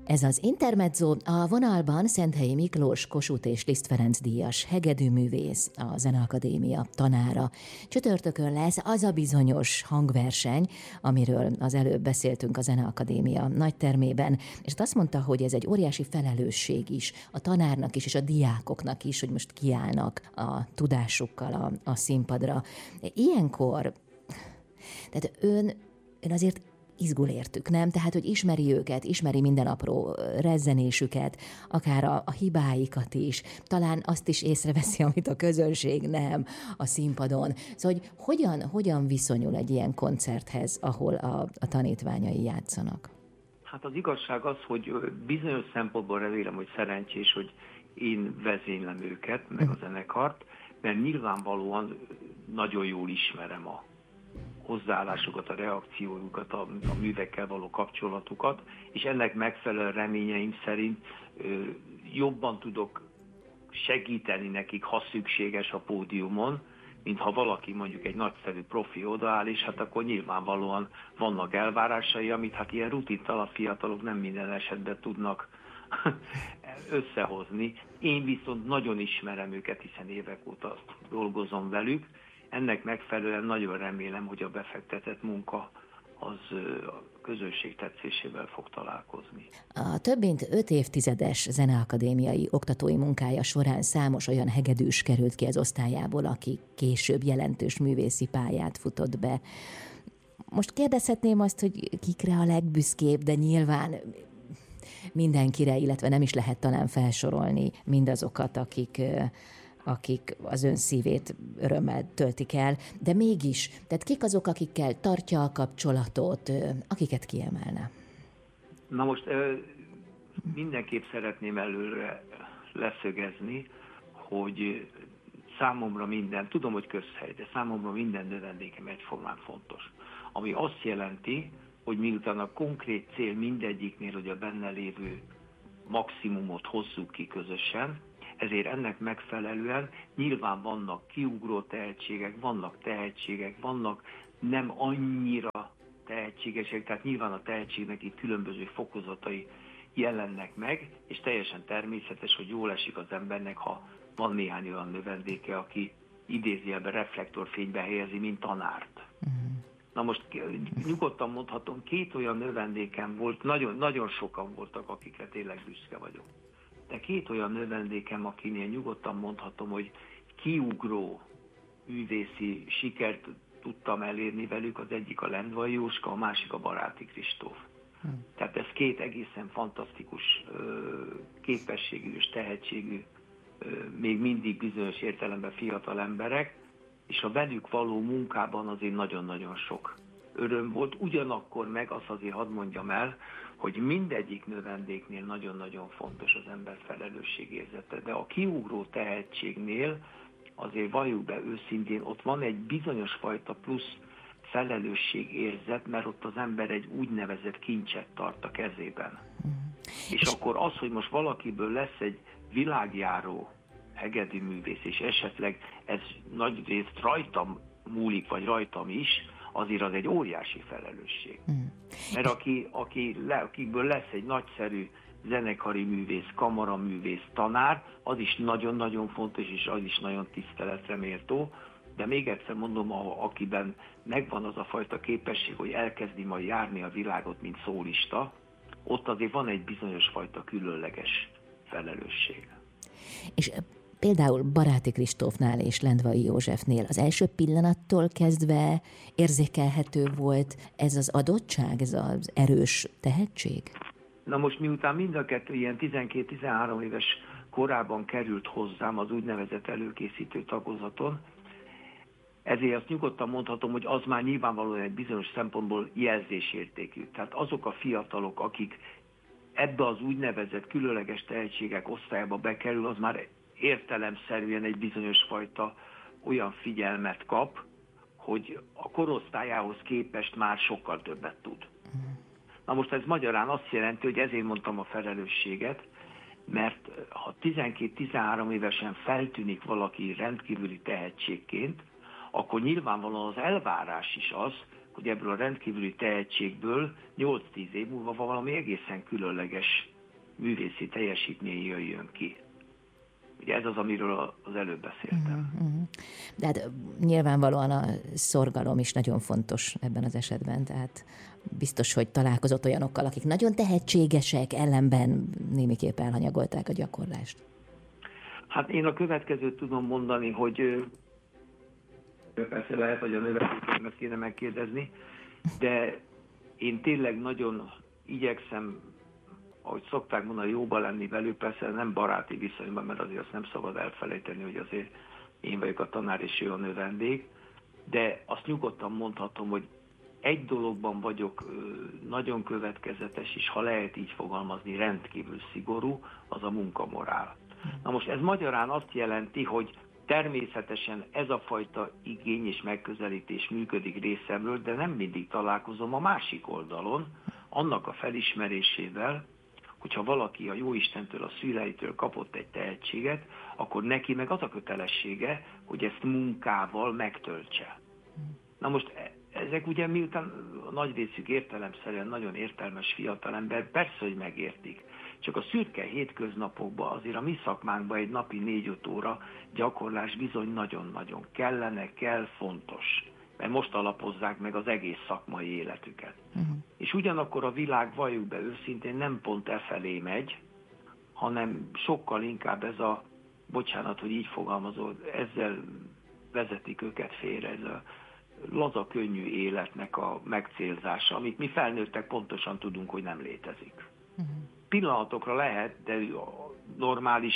Ez az Intermezzo, a vonalban Szenthelyi Miklós, Kossuth és Liszt Ferenc díjas hegedűművész, a Zeneakadémia tanára. Csütörtökön lesz az a bizonyos hangverseny, amiről az előbb beszéltünk a Zeneakadémia nagytermében, és azt mondta, hogy ez egy óriási felelősség is, a tanárnak is, és a diákoknak is, hogy most kiállnak a tudásukkal a színpadra. Ilyenkor, tehát ön azért izgul értük, nem? Tehát, hogy ismeri őket, ismeri minden apró rezzenésüket, akár a hibáikat is, talán azt is észreveszi, amit a közönség nem a színpadon. Szóval, hogy hogyan viszonyul egy ilyen koncerthez, ahol a tanítványai játszanak? Hát az igazság az, hogy bizonyos szempontból remélem, hogy szerencsés, hogy én vezénylem őket, meg a zenekart, mert nyilvánvalóan nagyon jól ismerem a hozzáállásukat, a reakciójukat, a művekkel való kapcsolatukat, és ennek megfelelően reményeim szerint jobban tudok segíteni nekik, ha szükséges a pódiumon, mint ha valaki mondjuk egy nagyszerű profi odaáll, és hát akkor nyilvánvalóan vannak elvárásai, amit hát ilyen rutintalan fiatalok nem minden esetben tudnak összehozni. Én viszont nagyon ismerem őket, hiszen évek óta dolgozom velük. Ennek megfelelően nagyon remélem, hogy a befektetett munka az a közönség tetszésével fog találkozni. A több mint 5 évtizedes zeneakadémiai oktatói munkája során számos olyan hegedűs került ki az osztályából, aki később jelentős művészi pályát futott be. Most kérdezhetném azt, hogy kikre a legbüszkébb, de nyilván mindenkire, illetve nem is lehet talán felsorolni mindazokat, akik az ön szívét örömmel töltik el, de mégis, tehát kik azok, akikkel tartja a kapcsolatot, akiket kiemelne? Na most mindenképp szeretném előre leszögezni, hogy számomra tudom, hogy közhely, de számomra minden növendékem egyformán fontos. Ami azt jelenti, hogy miután a konkrét cél mindegyiknél, hogy a benne lévő maximumot hozzuk ki közösen, ezért ennek megfelelően nyilván vannak kiugró tehetségek, vannak nem annyira tehetségesek, tehát nyilván a tehetségnek itt különböző fokozatai jelennek meg, és teljesen természetes, hogy jól esik az embernek, ha van néhány olyan növendéke, aki idézőjelben reflektorfénybe helyezi, mint tanárt. Na most nyugodtan mondhatom, 2 olyan növendékem volt, nagyon, nagyon sokan voltak, akikre tényleg büszke vagyok. De 2 olyan növendékem, akinél nyugodtan mondhatom, hogy kiugró művészi sikert tudtam elérni velük, az egyik a Lendvai Jóska, a másik a Baráti Kristóf. Tehát ez 2 egészen fantasztikus képességű és tehetségű, még mindig bizonyos értelemben fiatal emberek, és a velük való munkában azért nagyon-nagyon sok öröm volt. Ugyanakkor meg azt azért hadd mondjam el, hogy mindegyik növendéknél nagyon-nagyon fontos az ember felelősségérzete. De a kiugró tehetségnél azért valljuk be őszintén, ott van egy bizonyos fajta plusz felelősségérzet, mert ott az ember egy úgynevezett kincset tart a kezében. És akkor az, hogy most valakiből lesz egy világjáró hegedűművész, és esetleg ez nagy részt rajtam múlik, vagy rajtam is, azért az egy óriási felelősség. Mert akiből lesz egy nagyszerű zenekari művész, kamaraművész, tanár, az is nagyon-nagyon fontos, és az is nagyon tiszteletre méltó, de még egyszer mondom, akiben megvan az a fajta képesség, hogy elkezdi majd járni a világot, mint szólista, ott azért van egy bizonyos fajta különleges felelősség. És például Baráti Kristófnál és Lendvai Józsefnél az első pillanattól kezdve érzékelhető volt ez az adottság, ez az erős tehetség? Na most miután mind a kettő ilyen 12-13 éves korában került hozzám az úgynevezett előkészítő tagozaton, ezért azt nyugodtan mondhatom, hogy az már nyilvánvalóan egy bizonyos szempontból jelzésértékű. Tehát azok a fiatalok, akik ebbe az úgynevezett különleges tehetségek osztályába bekerül, az már értelemszerűen egy bizonyos fajta olyan figyelmet kap, hogy a korosztályához képest már sokkal többet tud. Na most ez magyarán azt jelenti, hogy ezért mondtam a felelősséget, mert ha 12-13 évesen feltűnik valaki rendkívüli tehetségként, akkor nyilvánvalóan az elvárás is az, hogy ebből a rendkívüli tehetségből 8-10 év múlva valami egészen különleges művészi teljesítmény jöjjön ki. Ugye ez az, amiről az előbb beszéltem. De hát nyilvánvalóan a szorgalom is nagyon fontos ebben az esetben, tehát biztos, hogy találkozott olyanokkal, akik nagyon tehetségesek, ellenben némiképp elhanyagolták a gyakorlást. Hát én a következőt tudom mondani, hogy persze lehet, hogy a növendékeimet kéne megkérdezni, de én tényleg nagyon igyekszem, ahogy szokták mondani, jóba lenni velük, persze nem baráti viszonyban, mert azért azt nem szabad elfelejteni, hogy azért én vagyok a tanár és ő a növendék, de azt nyugodtan mondhatom, hogy egy dologban vagyok nagyon következetes, és ha lehet így fogalmazni, rendkívül szigorú, az a munkamorál. Na most ez magyarán azt jelenti, hogy természetesen ez a fajta igény és megközelítés működik részemről, de nem mindig találkozom a másik oldalon, annak a felismerésével, hogyha valaki a Jóistentől, a szüleitől kapott egy tehetséget, akkor neki meg az a kötelessége, hogy ezt munkával megtöltse. Na most ezek ugye miután a nagy részük értelemszerűen nagyon értelmes fiatalember, persze, hogy megértik. Csak a szürke hétköznapokban azért a mi szakmánkban egy napi 4-5 óra gyakorlás bizony nagyon-nagyon kell, fontos. Mert most alapozzák meg az egész szakmai életüket. És ugyanakkor a világ, valljuk be őszintén, nem pont felé megy, hanem sokkal inkább ez a, bocsánat, hogy így fogalmazod, ezzel vezetik őket félre, ez a laza, könnyű életnek a megcélzása, amit mi felnőttek pontosan tudunk, hogy nem létezik. Pillanatokra lehet, de a normális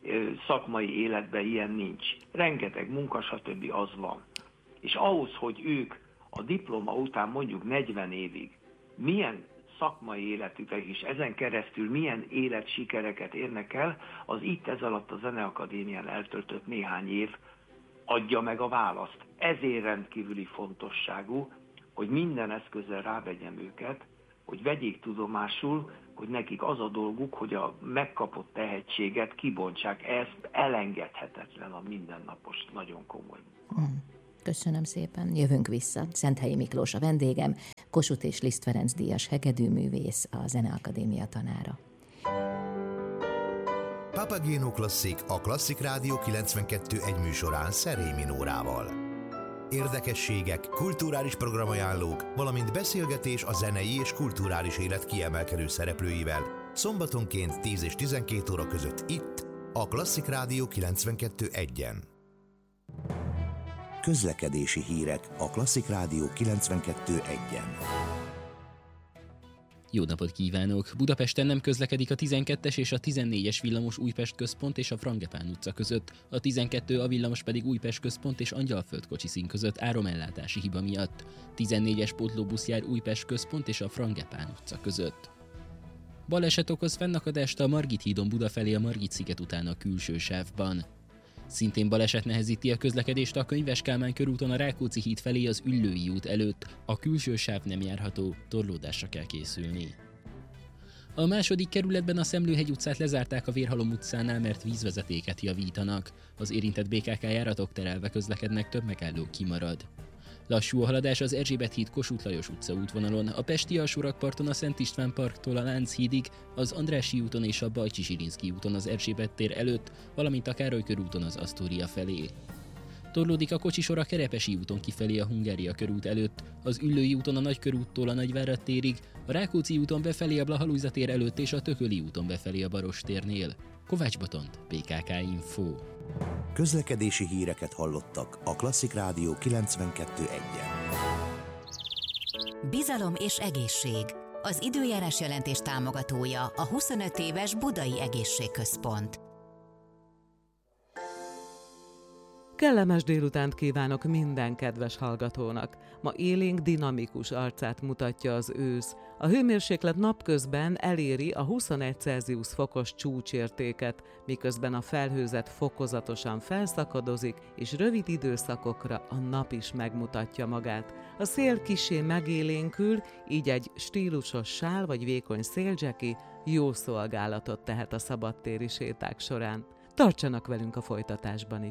szakmai életben ilyen nincs. Rengeteg munka, stb. Az van. És ahhoz, hogy ők a diploma után mondjuk 40 évig milyen szakmai életüknek is ezen keresztül milyen életsikereket érnek el, az itt ez alatt a Zeneakadémián eltöltött néhány év adja meg a választ. Ezért rendkívüli fontosságú, hogy minden eszközzel rávegyem őket, hogy vegyék tudomásul, hogy nekik az a dolguk, hogy a megkapott tehetséget kibontsák. Ez elengedhetetlen a mindennapos, nagyon komoly munka. Köszönöm szépen. Jövünk vissza. Szenthelyi Miklós a vendégem, Kossuth és Liszt Ferenc díjas hegedűművész, a Zeneakadémia tanára. Papageno Klasszik, a Klasszik Rádió 92.1 műsorán Szerémy Minórával. Érdekességek, kulturális programajánlók, valamint beszélgetés a zenei és kulturális élet kiemelkedő szereplőivel szombatonként 10 és 12 óra között itt, a Klasszik Rádió 92.1-en. Közlekedési hírek a Klasszik Rádió 92.1-en. Jó napot kívánok! Budapesten nem közlekedik a 12-es és a 14-es villamos Újpest központ és a Frangepán utca között, a 12 a villamos pedig Újpest központ és Angyalföld kocsiszín között áramellátási hiba miatt. 14-es pótlóbusz jár Újpest központ és a Frangepán utca között. Baleset okoz fennakadást a Margit hídon Buda felé a Margit-sziget után a külső sávban. Szintén baleset nehezíti a közlekedést a Könyves Kálmán körúton a Rákóczi híd felé az Üllői út előtt. A külső sáv nem járható, torlódásra kell készülni. A második kerületben a Szemlőhegy utcát lezárták a Vérhalom utcánál, mert vízvezetéket javítanak. Az érintett BKK járatok terelve közlekednek, több megálló kimarad. Lassú a haladás az Erzsébet híd Kossuth Lajos utca útvonalon, a pesti alsórakparton a Szent István parktól a Lánchídig, az Andrássy úton és a Bajcsi Zsirinszky úton az Erzsébet tér előtt, valamint a Károly körúton az Asztória felé. Torlódik a kocsisor a Kerepesi úton kifelé a Hungária körút előtt, az Üllői úton a Nagykörúttól a Nagyvárad térig, a Rákóczi úton befelé a Blahalújza tér előtt és a Tököli úton befelé a Barostérnél. Kovács Botont, PKK Info. Közlekedési híreket hallottak a Klasszik Rádió 92.1-en. Bizalom és egészség. Az időjárás jelentés támogatója a 25 éves Budai Egészségközpont. Kellemes délutánt kívánok minden kedves hallgatónak. Ma élénk dinamikus arcát mutatja az ősz. A hőmérséklet napközben eléri a 21 Celsius fokos csúcsértéket, miközben a felhőzet fokozatosan felszakadozik, és rövid időszakokra a nap is megmutatja magát. A szél kissé megélénkül, így egy stílusos sál vagy vékony széldzseki jó szolgálatot tehet a szabadtéri séták során. Tartsanak velünk a folytatásban is!